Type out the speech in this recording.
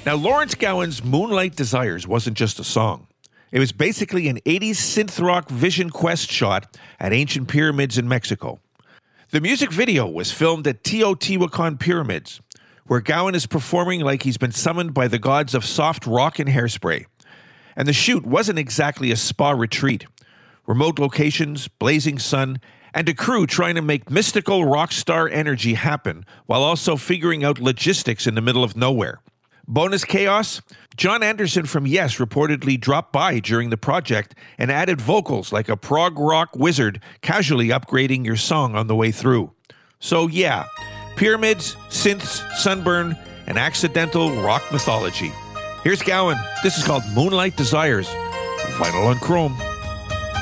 Now, Lawrence Gowan's Moonlight Desires wasn't just a song. It was basically an 80s synth rock vision quest shot at ancient pyramids in Mexico. The music video was filmed at Teotihuacan Pyramids, where Gowan is performing like he's been summoned by the gods of soft rock and hairspray. And the shoot wasn't exactly a spa retreat. Remote locations, blazing sun, and a crew trying to make mystical rock star energy happen while also figuring out logistics in the middle of nowhere. Bonus chaos? John Anderson from Yes reportedly dropped by during the project and added vocals like a prog rock wizard casually upgrading your song on the way through. So yeah, pyramids, synths, sunburn, and accidental rock mythology. Here's Gowan. This is called Moonlight Desires. Vinyl on Chrome.